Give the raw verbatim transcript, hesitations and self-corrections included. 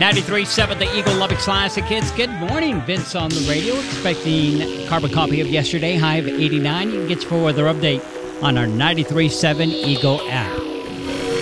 ninety-three point seven, the Eagle Lubbock Classic Hits. Good morning, Vince on the radio. Expecting carbon copy of yesterday, high of eighty-nine. You can get your weather update on our ninety-three point seven Eagle app.